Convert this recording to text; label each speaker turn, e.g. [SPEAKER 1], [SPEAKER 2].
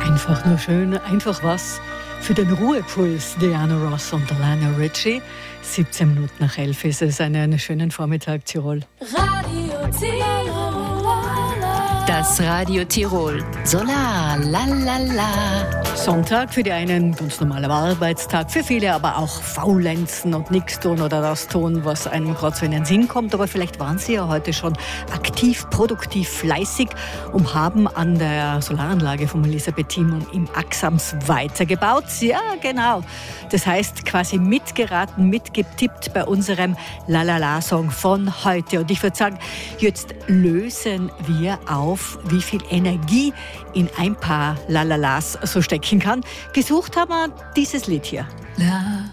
[SPEAKER 1] Einfach nur schön, einfach was für den Ruhepuls. Diana Ross und Lionel Richie. 17 Minuten nach 11 ist es. Einen schönen Vormittag, Tirol.
[SPEAKER 2] Radio Tirol.
[SPEAKER 3] Das Radio Tirol. Solar, la la la.
[SPEAKER 1] Sonntag für die einen ganz normaler Arbeitstag, für viele aber auch faulenzen und nichts tun oder das tun, was einem gerade so in den Sinn kommt. Aber vielleicht waren Sie ja heute schon aktiv, produktiv, fleißig und haben an der Solaranlage vom Elisabeth Timon im Axams weitergebaut. Ja, genau. Das heißt quasi mitgeraten, mitgetippt bei unserem La-La-La-Song von heute. Und ich würde sagen, jetzt lösen wir auf, wie viel Energie in ein paar La-La-Las so stecken kann. Gesucht haben wir dieses Lied hier.
[SPEAKER 3] La